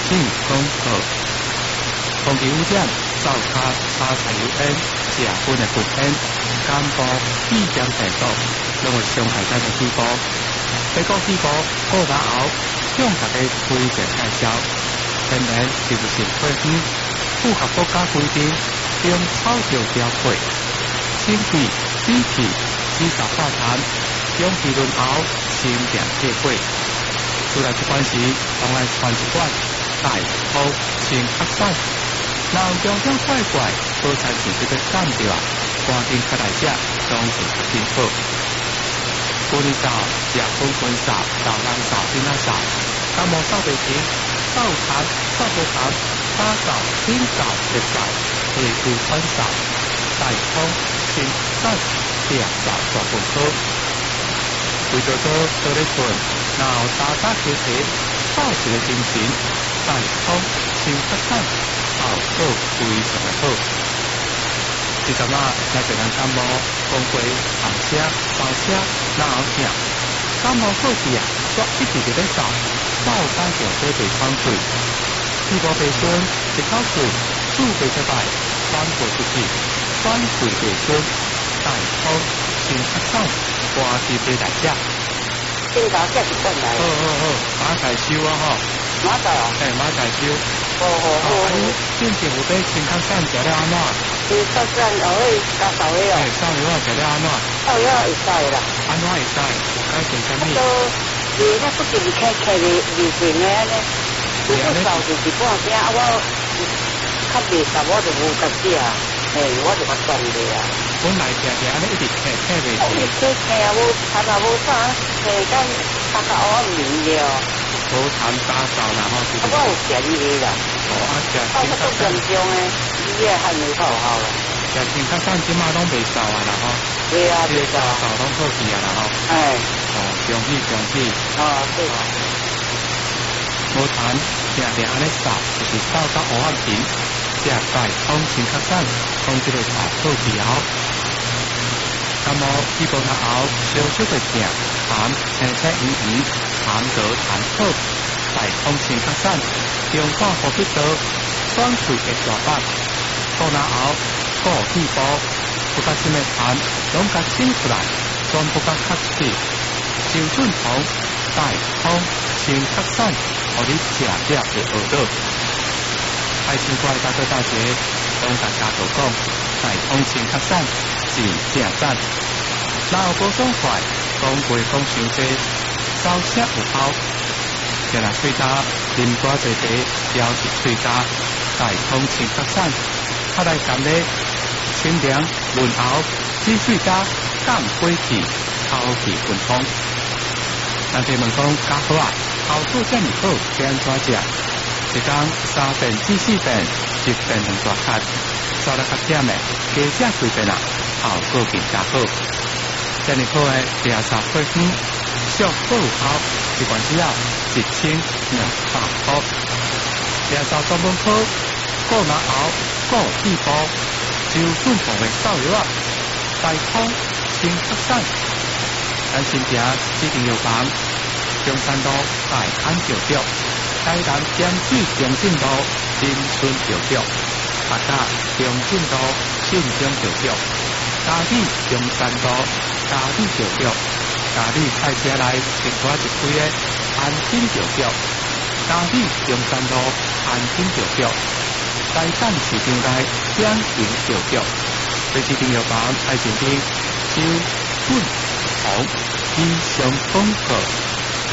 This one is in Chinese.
进攻河。空气污染、灶卡、沙柴油烟、食品的毒烟、干部、意见程度，拢会伤害咱的细胞。要顾细胞，顾然后向大家推荐介绍，天然植物性花粉，符合国家规定，并草料调配，清气、支气、指导化痰，氧气轮后，心病退火。出来这款时，当来传一罐大好清咳散。若有中中怪怪，好产是这个干掉，赶紧开来食，总是真好。薰衣草、夜风薰扫、老人扫、囡仔扫，感冒扫袂停，扫痰、扫不痰，打扫、清扫、热扫，皮肤干扫，大风清散，变扫大不好。为着做多咧困，然后打打提提，保持精神，大风清咳散，效果非常的好。其实嘛，那个人感冒，讲过寒车、烧车，然后痛，感冒好时啊，却一直在扫，扫干净这地方水，气无白顺，一口水，煮白一摆，反过出去，反过白顺，大风清咳散，赶紧买来食。 先搞这是转来。 马仔烧啊吼。 马仔哦。 马仔烧。之前有买清咳散食了安怎？ 清咳散后尾加烧药。 烧药食了安怎？ 烧药会使啦。 安怎会使？有改成啥物？ 都那不是开未成的安尼，如果烧就是半声，我较未熟，我就无甲食。我就较断的啊。 本来食安尼一直开未成。 一直开啊，无痰啊，无啥，干大家黑暗面了。 无痰打扫啦吼。 我有便宜啦。 食清咳散严重的，你也还没好好啦。 食清咳散即马拢袂扫啊啦吼。 对啊， 对啊。扫拢好去啊啦吼。恭喜恭喜。 对。 无痰，定定安尼扫，就是扫到黑暗面。食大风清咳散，从这个扫好去后，感冒起步了后，小小的痛，痰青青圆圆，痰多痰好，大风清咳散，中化呼吸道，喘气的大法，好然后顾气部，不甲深的痰，拢甲清出来，全部甲咳死，周顺风，大风清咳散，互你食了就学到。爱情怪大哥大姐，拢大家都讲，大风清咳散，真正赞。哪有无爽快，讲过讲伤济，烧车有效。今日喙焦，啉寡济茶，调一喙焦，大风清咳散，较来甘咧，清凉润喉，止喙焦，降火气，口气顺通。人哋问讲，加好啊，喉土这么好，该安怎食？一天3遍至4遍，一遍2大卡，烧得较忝的，加食几遍啊，效果更加好。这么好的绿茶花粉，上好有效，一罐只要1200块。绿茶专门好，顾然后顾气部，周顺风的扫药啊，大风清咳散。咱新店指定药房，中山路大安药局。台南盐水中正路林村药局，北甲中正路信中药局，嘉义中山路嘉义药局，嘉义赛车内另外一区的安心药局，嘉义中山路安心药局，台站市场内江营药局，这指定药房爱情兵周顺红以上广告。